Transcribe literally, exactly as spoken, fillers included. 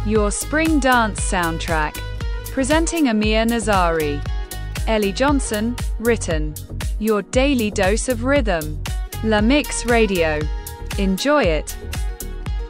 your spring dance soundtrack. Presenting Amir Nazari. Ellie Johnson, written. Your daily dose of rhythm. La Mix Radio. Enjoy it.